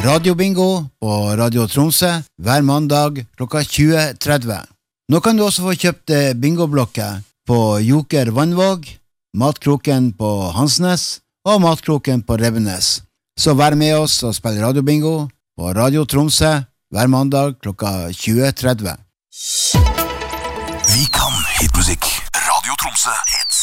Radiobingo på Radio Tromsø hver mandag klokka 20:30. Nå kan du også få kjøpt bingoblokker på Joker Vannvåg, Matkroken på Hansnes og Matkroken på Rebbenes. Så vær med oss og spill radiobingo på Radio Tromsø hver mandag klokka 20:30. Vi kan hitmusikk. Radio Tromsø hits.